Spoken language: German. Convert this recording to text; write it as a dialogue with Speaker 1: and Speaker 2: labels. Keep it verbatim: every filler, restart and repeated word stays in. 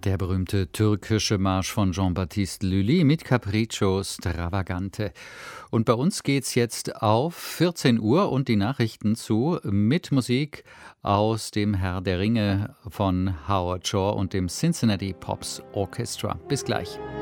Speaker 1: Der berühmte türkische Marsch von Jean-Baptiste Lully mit Capriccio Stravagante. Und bei uns geht's jetzt auf vierzehn Uhr und die Nachrichten zu mit Musik aus dem Herr der Ringe von Howard Shore und dem Cincinnati Pops Orchestra. Bis gleich.